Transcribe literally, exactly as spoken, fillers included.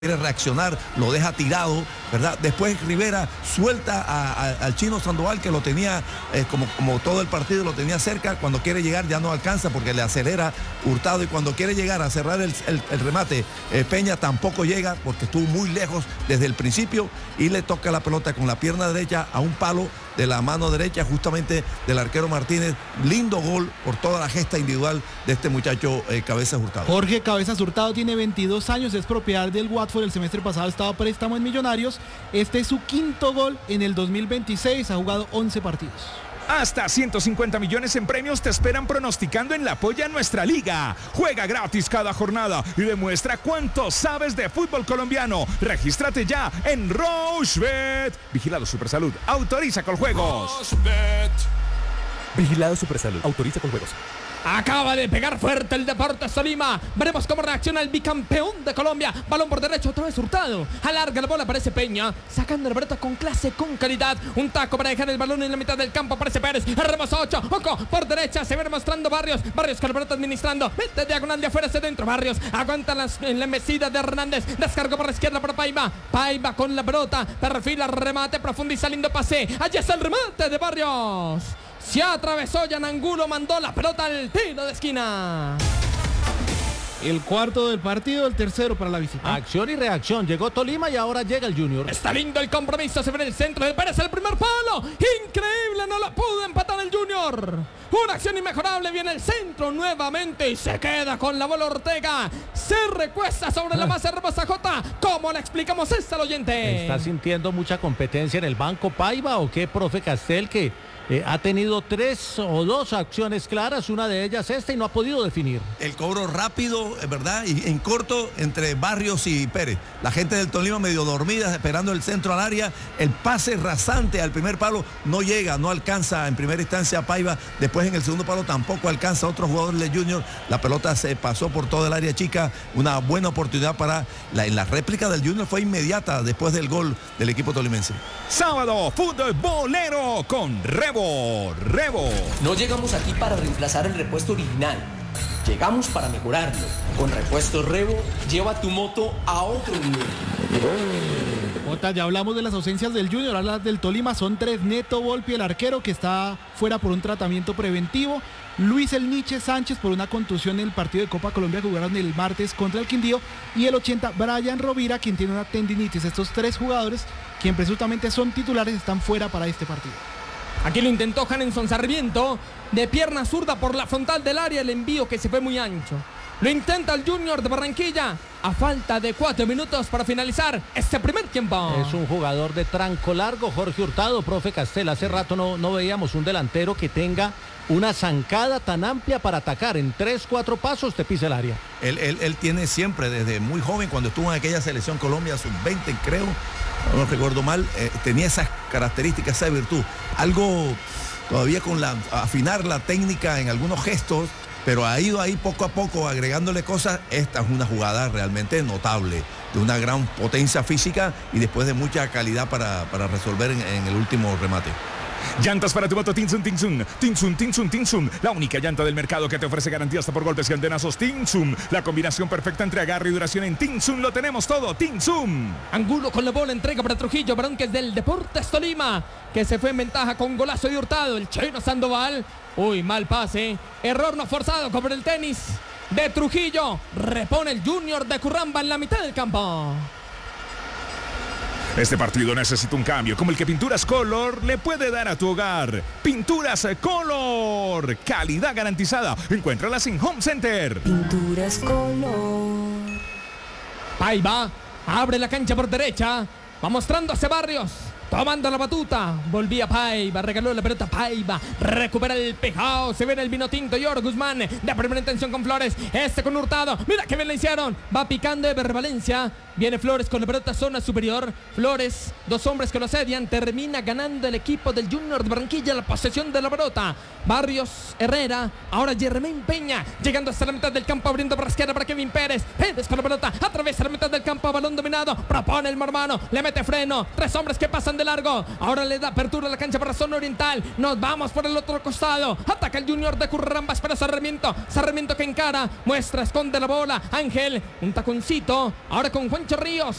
quiere reaccionar, lo deja tirado, ¿verdad? Después Rivera suelta a, a, al Chino Sandoval, que lo tenía eh, como, como todo el partido, lo tenía cerca. Cuando quiere llegar ya no alcanza porque le acelera Hurtado, y cuando quiere llegar a cerrar el, el, el remate, eh, Peña tampoco llega porque estuvo muy lejos desde el principio y le toca la pelota con la pierna derecha a un palo de la mano derecha justamente del arquero Martínez. Lindo gol por toda la gesta individual de este muchacho eh, Cabezas Hurtado. Jorge Cabezas Hurtado tiene veintidós años, es propiedad del Watford. El semestre pasado estaba a préstamo en Millonarios. Este es su quinto gol en el dos mil veintiséis, ha jugado once partidos. Hasta ciento cincuenta millones en premios te esperan pronosticando en la Polla Nuestra Liga. Juega gratis cada jornada y demuestra cuánto sabes de fútbol colombiano. Regístrate ya en Rochebet. Vigilado Supersalud. Autoriza con juegos. Rochebet. Vigilado Supersalud. Autoriza con juegos. Acaba de pegar fuerte el Deportes Tolima. Veremos cómo reacciona el bicampeón de Colombia. Balón por derecho, otra vez Hurtado. Alarga la bola, aparece Peña. Sacando la pelota con clase, con calidad. Un taco para dejar el balón en la mitad del campo. Aparece Pérez. Arremos ocho. Oco por derecha. Se ve mostrando Barrios. Barrios con la pelota administrando. Mete diagonal de afuera hacia adentro. Barrios aguanta las, en la embestida de Hernández. Descargó por la izquierda para Paiva. Paiva con la pelota. Perfila, remate, profundiza, lindo pase. Allá está el remate de Barrios. Se atravesó Yanangulo, mandó la pelota al tiro de esquina. El cuarto del partido, el tercero para la visita. Acción y reacción, llegó Tolima y ahora llega el Junior. Está lindo el compromiso, se ve en el centro de Pérez, el primer palo. Increíble, no lo pudo empatar el Junior. Una acción inmejorable, viene el centro nuevamente y se queda con la bola Ortega. Se recuesta sobre la masa hermosa Jota. ¿Cómo le explicamos esto al oyente? ¿Está sintiendo mucha competencia en el banco Paiva o qué, profe Castel, que Eh, ha tenido tres o dos acciones claras, una de ellas esta, y no ha podido definir? El cobro rápido, ¿verdad? Y en corto entre Barrios y Pérez. La gente del Tolima medio dormida, esperando el centro al área. El pase rasante al primer palo no llega, no alcanza en primera instancia a Paiva. Después en el segundo palo tampoco alcanza a otro jugador de Junior. La pelota se pasó por todo el área chica. Una buena oportunidad para la, la réplica del Junior fue inmediata después del gol del equipo tolimense. Sábado, futbolero con Rebo. Rebo. No llegamos aquí para reemplazar el repuesto original. Llegamos para mejorarlo. Con Repuestos Rebo, lleva tu moto a otro nivel. Jota, ya hablamos de las ausencias del Junior, ahora las del Tolima son tres. Neto Volpi, el arquero, que está fuera por un tratamiento preventivo. Luis El Niche Sánchez por una contusión en el partido de Copa Colombia que jugaron el martes contra el Quindío. Y el ochenta, Brian Rovira, quien tiene una tendinitis. Estos tres jugadores, quien presuntamente son titulares, están fuera para este partido. Aquí lo intentó Hanenson Sarmiento, de pierna zurda por la frontal del área, el envío que se fue muy ancho. Lo intenta el Junior de Barranquilla, a falta de cuatro minutos para finalizar este primer tiempo. Es un jugador de tranco largo, Jorge Hurtado, profe Castel. Hace rato no, no veíamos un delantero que tenga una zancada tan amplia para atacar. En tres, cuatro pasos te pisa el área. Él, él, él tiene siempre, desde muy joven, cuando estuvo en aquella selección Colombia sub veinte, creo, no recuerdo mal, eh, tenía esas características, esa virtud. Algo todavía con la afinar la técnica en algunos gestos, pero ha ido ahí poco a poco agregándole cosas. Esta es una jugada realmente notable, de una gran potencia física y después de mucha calidad para, para resolver en, en el último remate. Llantas para tu moto Tinsun Tinsun. Tinsun Tinsun Tinsun. La única llanta del mercado que te ofrece garantía hasta por golpes y antenazos. Tinsun. La combinación perfecta entre agarre y duración en Tinsun. Lo tenemos todo. Tinsun. Angulo con la bola, entrega para Trujillo. Varón que es del Deportes Tolima, que se fue en ventaja con golazo de Hurtado. El Chino Sandoval. Uy, mal pase. Error no forzado sobre el tenis de Trujillo. Repone el Junior de Curramba en la mitad del campo. Este partido necesita un cambio, como el que Pinturas Color le puede dar a tu hogar. Pinturas Color, calidad garantizada. Encuéntralas en Home Center. Pinturas Color. Paiva abre la cancha por derecha, va mostrando hacia Barrios, tomando la batuta, volvía Paiva, regaló la pelota Paiva, recupera el pejao, se viene el vino tinto y Oro Guzmán, de primera intención con Flores, este con Hurtado, mira que bien le hicieron, va picando Eber Valencia, viene Flores con la pelota zona superior, Flores, dos hombres que lo asedian, termina ganando el equipo del Junior de Barranquilla la posesión de la pelota, Barrios, Herrera, ahora Jermaine Peña, llegando hasta la mitad del campo, abriendo por la izquierda para Kevin Pérez, Pérez con la pelota, atraviesa la mitad del campo, balón dominado, propone el Mormano, le mete freno, tres hombres que pasan de largo, ahora le da apertura a la cancha para zona oriental, nos vamos por el otro costado, ataca el Junior de Curramba, espera Sarmiento, Sarmiento que encara, muestra, esconde la bola, Ángel, un taconcito, ahora con Juan Juancho Ríos.